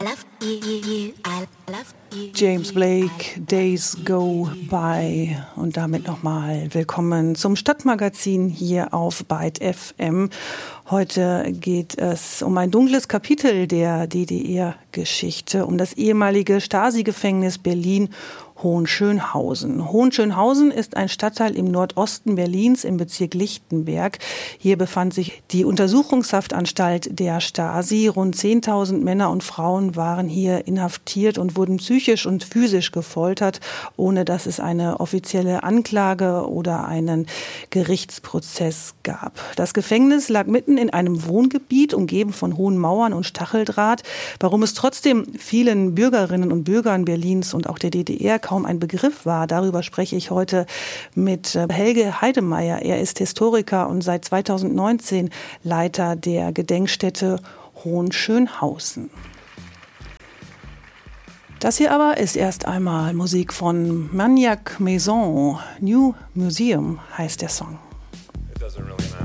James Blake, Days Go By. Und damit nochmal willkommen zum Stadtmagazin hier auf Byte FM. Heute geht es um ein dunkles Kapitel der DDR-Geschichte, um das ehemalige Stasi-Gefängnis Berlin Hohenschönhausen. Hohenschönhausen ist ein Stadtteil im Nordosten Berlins im Bezirk Lichtenberg. Hier befand sich die Untersuchungshaftanstalt der Stasi. Rund 10.000 Männer und Frauen waren hier inhaftiert und wurden psychisch und physisch gefoltert, ohne dass es eine offizielle Anklage oder einen Gerichtsprozess gab. Das Gefängnis lag mitten in einem Wohngebiet, umgeben von hohen Mauern und Stacheldraht. Warum es trotzdem vielen Bürgerinnen und Bürgern Berlins und auch der DDR kaum ein Begriff war, darüber spreche ich heute mit Helge Heidemeyer. Er ist Historiker und seit 2019 Leiter der Gedenkstätte Hohenschönhausen. Das hier aber ist erst einmal Musik von Maniac Maison. New Museum heißt der Song. It doesn't really matter.